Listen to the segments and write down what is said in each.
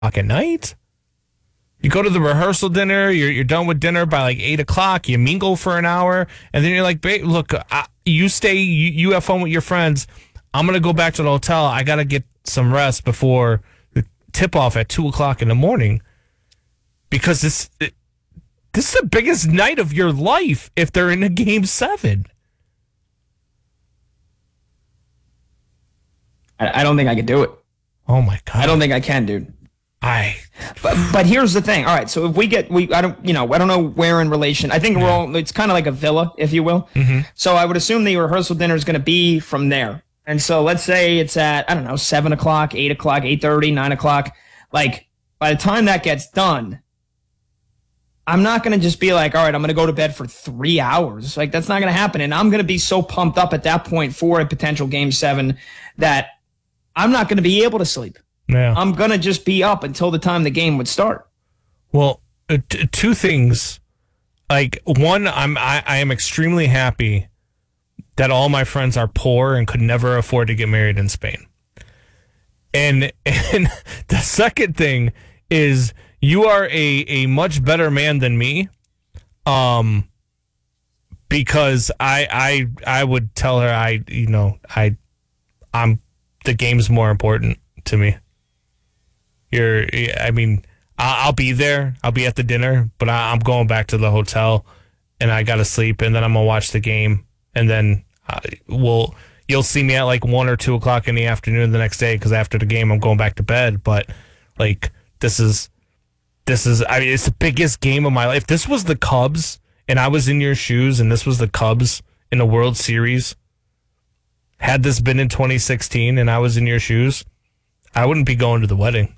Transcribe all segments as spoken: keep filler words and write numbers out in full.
o'clock at night. You go to the rehearsal dinner, you're you're done with dinner by like eight o'clock, you mingle for an hour, and then you're like, babe, look, I, you stay, you, you have fun with your friends. I'm going to go back to the hotel. I got to get some rest before the tip-off at two o'clock in the morning because this this is the biggest night of your life if they're in a game seven. I, I don't think I could do it. Oh, my God. I don't think I can, dude. I, but but here's the thing. All right, so if we get we I don't you know I don't know where in relation. I think we're all it's kind of like a villa, if you will. Mm-hmm. So I would assume the rehearsal dinner is going to be from there. And so let's say it's at I don't know seven o'clock, eight o'clock, eight thirty, nine o'clock. Like by the time that gets done, I'm not going to just be like, all right, I'm going to go to bed for three hours. Like that's not going to happen. And I'm going to be so pumped up at that point for a potential game seven that I'm not going to be able to sleep. Yeah. I'm going to just be up until the time the game would start. Well, uh, t- two things. Like, one, I'm, I, I am extremely happy that all my friends are poor and could never afford to get married in Spain. And and the second thing is you are a, a much better man than me um, because I, I I would tell her, I you know, I I'm the game's more important to me. You're, I mean, I'll be there. I'll be at the dinner, but I'm going back to the hotel, and I gotta sleep, and then I'm gonna watch the game, and then we'll you'll see me at like one or two o'clock in the afternoon the next day because after the game I'm going back to bed. But like this is this is I mean it's the biggest game of my life. If this was the Cubs and I was in your shoes, and this was the Cubs in the World Series, had this been in twenty sixteen and I was in your shoes, I wouldn't be going to the wedding.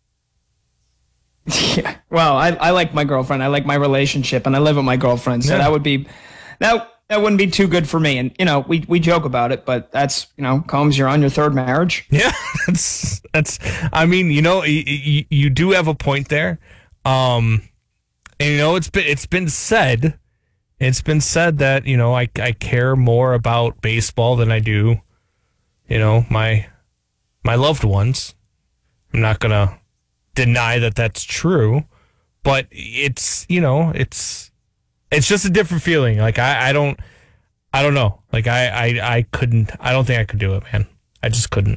Yeah. Well, I, I like my girlfriend. I like my relationship, and I live with my girlfriend. So yeah. that would be that that wouldn't be too good for me. And you know, we we joke about it, but that's you know, Combs, you're on your third marriage. Yeah, that's that's. I mean, you know, you, you, you do have a point there. Um, and you know, it's been it's been said, it's been said that you know I I care more about baseball than I do, you know, my my loved ones. I'm not gonna deny that that's true, but it's, you know, it's it's just a different feeling. Like I, I don't I don't know. Like I, I I couldn't I don't think I could do it, man. I just couldn't.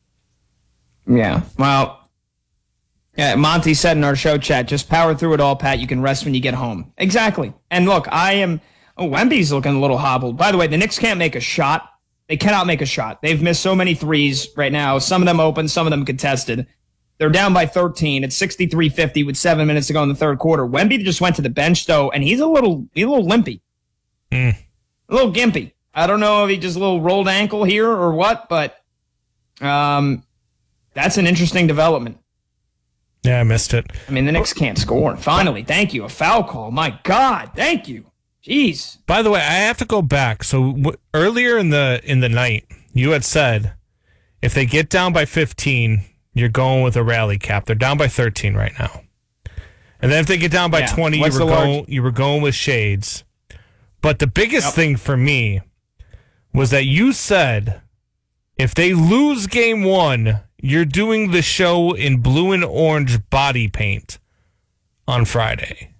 Yeah. Well, yeah, Monty said in our show chat, just power through it all, Pat. You can rest when you get home. Exactly. And look, I am oh, Wemby's looking a little hobbled. By the way, the Knicks can't make a shot. They cannot make a shot. They've missed so many threes right now. Some of them open, some of them contested. They're down by thirteen. It's sixty-three fifty with seven minutes to go in the third quarter. Wemby just went to the bench, though, and he's a little he's a little limpy. Mm. A little gimpy. I don't know if he just a little rolled ankle here or what, but um, that's an interesting development. Yeah, I missed it. I mean, the Knicks can't score. Finally, thank you. A foul call. My God, thank you. Jeez. By the way, I have to go back. So w- earlier in the in the night, you had said if they get down by fifteen, you're going with a rally cap. They're down by thirteen right now. And then if they get down by yeah. twenty, you What's were the going large? you were going with shades. But the biggest Yep. thing for me was that you said if they lose game one, you're doing the show in blue and orange body paint on Friday.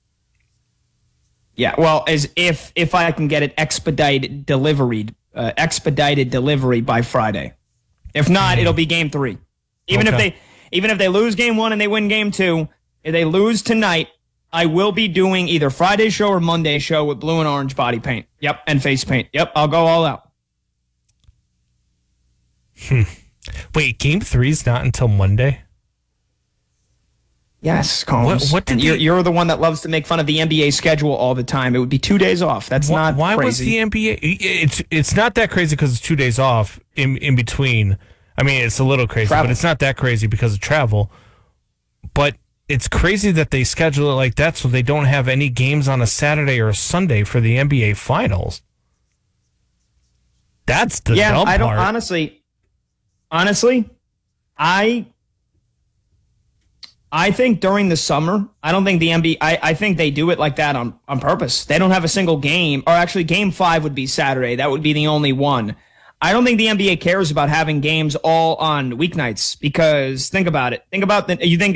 Yeah, well, as if if I can get it expedited delivered, uh, expedited delivery by Friday. If not, mm. it'll be game three. Even okay. if they even if they lose game one and they win game two, if they lose tonight, I will be doing either Friday's show or Monday's show with blue and orange body paint. Yep, and face paint. Yep, I'll go all out. Hmm. Wait, game three's not until Monday? Yes, Combs. What, what did you're, the, you're the one that loves to make fun of the N B A schedule all the time. It would be two days off. That's wh- not why crazy. was the N B A? It's it's not that crazy because it's two days off in in between. I mean, it's a little crazy, travel. But it's not that crazy because of travel. But it's crazy that they schedule it like that so they don't have any games on a Saturday or a Sunday for the N B A Finals. That's the yeah. dumb I don't part. honestly. Honestly, I. I think during the summer, I don't think the N B A, I, I think they do it like that on, on purpose. They don't have a single game, or actually game five would be Saturday. That would be the only one. I don't think the N B A cares about having games all on weeknights because think about it. Think about the, you think